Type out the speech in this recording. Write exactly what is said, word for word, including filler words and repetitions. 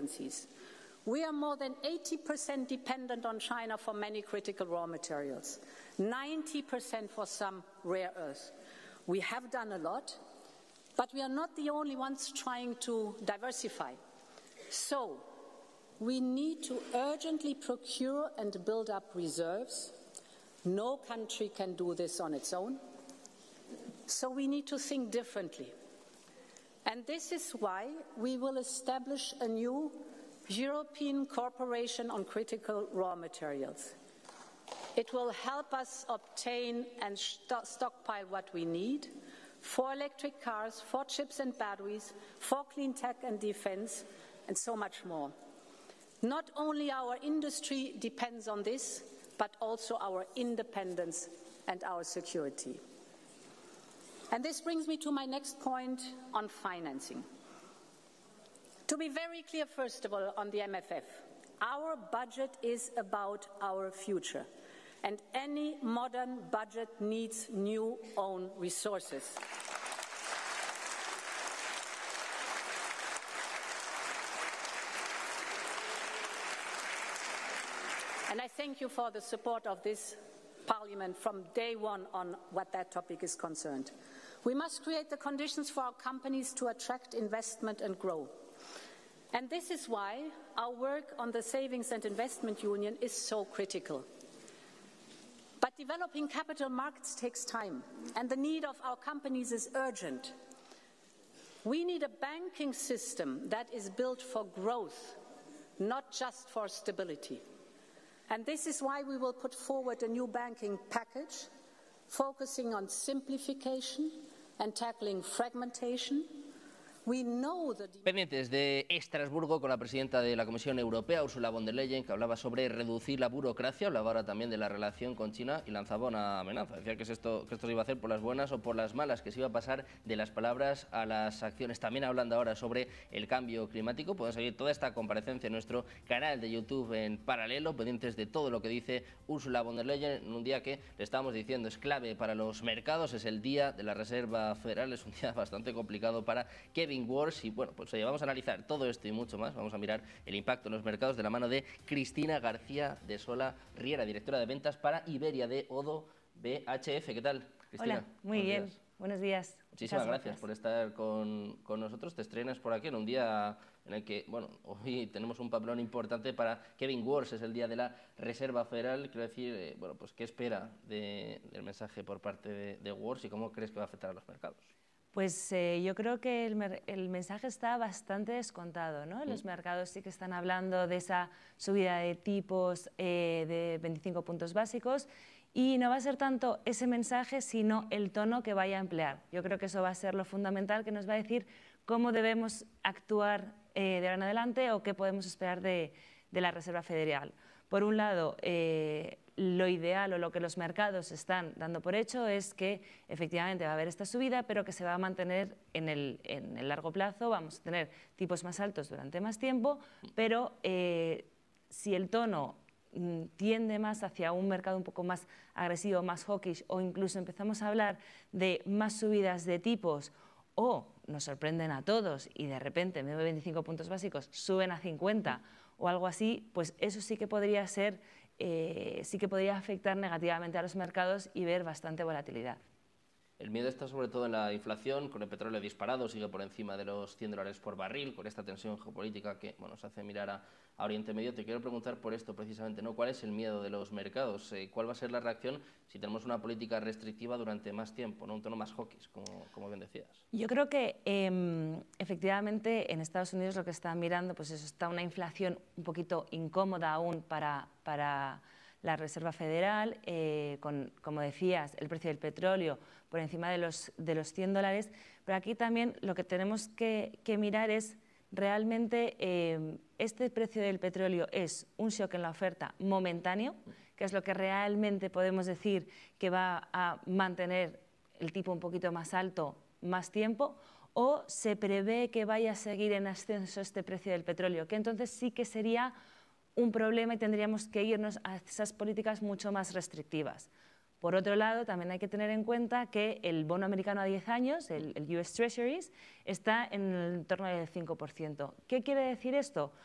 deficiencies. We are more than eighty percent dependent on China for many critical raw materials, ninety percent for some rare earths. We have done a lot, but we are not the only ones trying to diversify. So, we need to urgently procure and build up reserves. No country can do this on its own. So we need to think differently. And this is why we will establish a new European Corporation on Critical Raw Materials. It will help us obtain and st- stockpile what we need for electric cars, for chips and batteries, for clean tech and defense, and so much more. Not only our industry depends on this, but also our independence and our security. And this brings me to my next point on financing. To be very clear, first of all, on the M F F, our budget is about our future, and any modern budget needs new own resources. And I thank you for the support of this Parliament from day one on what that topic is concerned. We must create the conditions for our companies to attract investment and grow. And this is why our work on the Savings and Investment Union is so critical. But developing capital markets takes time, and the need of our companies is urgent. We need a banking system that is built for growth, not just for stability. And this is why we will put forward a new banking package focusing on simplification and tackling fragmentation. We know that... Pendientes de Estrasburgo con la presidenta de la Comisión Europea, Ursula von der Leyen, que hablaba sobre reducir la burocracia, hablaba ahora también de la relación con China y lanzaba una amenaza. Decía que, es esto, que esto se iba a hacer por las buenas o por las malas, que se iba a pasar de las palabras a las acciones. También hablando ahora sobre el cambio climático. Pueden seguir toda esta comparecencia en nuestro canal de YouTube en paralelo, pendientes de todo lo que dice Ursula von der Leyen en un día que, le estábamos diciendo, es clave para los mercados, es el día de la Reserva Federal, es un día bastante complicado para Kevin Wars. Y bueno, pues oye, vamos a analizar todo esto y mucho más. Vamos a mirar el impacto en los mercados de la mano de Cristina García de Sola Riera, directora de ventas para Iberia de Odo B H F. ¿Qué tal, Cristina? Hola, muy bien. Días. Buenos días. Muchísimas gracias, gracias por estar con, con nosotros. Te estrenas por aquí en un día en el que, bueno, hoy tenemos un papelón importante para Kevin Wars, es el día de la Reserva Federal. Quiero decir, eh, bueno, pues ¿qué espera de, del mensaje por parte de, de Wars y cómo crees que va a afectar a los mercados? Pues eh, yo creo que el, el mensaje está bastante descontado, ¿no? Los mercados sí que están hablando de esa subida de tipos eh, de veinticinco puntos básicos y no va a ser tanto ese mensaje, sino el tono que vaya a emplear. Yo creo que eso va a ser lo fundamental, que nos va a decir cómo debemos actuar eh, de ahora en adelante o qué podemos esperar de, de la Reserva Federal. Por un lado, eh, lo ideal o lo que los mercados están dando por hecho es que efectivamente va a haber esta subida, pero que se va a mantener en el, en el largo plazo, vamos a tener tipos más altos durante más tiempo, pero eh, si el tono mm, tiende más hacia un mercado un poco más agresivo, más hawkish, o incluso empezamos a hablar de más subidas de tipos, o nos sorprenden a todos y de repente en vez de veinticinco puntos básicos suben a cincuenta o algo así, pues eso sí que podría ser, eh, sí que podría afectar negativamente a los mercados y ver bastante volatilidad. El miedo está sobre todo en la inflación, con el petróleo disparado, sigue por encima de los cien dólares por barril, con esta tensión geopolítica que bueno, nos hace mirar a, a Oriente Medio. Te quiero preguntar por esto precisamente, ¿no? ¿Cuál es el miedo de los mercados? Eh, ¿Cuál va a ser la reacción si tenemos una política restrictiva durante más tiempo, ¿no? Un tono más hawkish, como, como bien decías? Yo creo que eh, efectivamente en Estados Unidos lo que están mirando, pues eso, está una inflación un poquito incómoda aún para... para la Reserva Federal, eh, con, como decías, el precio del petróleo por encima de los, de los cien dólares, pero aquí también lo que tenemos que, que mirar es realmente eh, este precio del petróleo es un shock en la oferta momentáneo, que es lo que realmente podemos decir que va a mantener el tipo un poquito más alto más tiempo, o se prevé que vaya a seguir en ascenso este precio del petróleo, que entonces sí que sería un problema y tendríamos que irnos a esas políticas mucho más restrictivas. Por otro lado, también hay que tener en cuenta que el bono americano a diez años, el, el U S Treasuries, está en el entorno del cinco por ciento. ¿Qué quiere decir esto?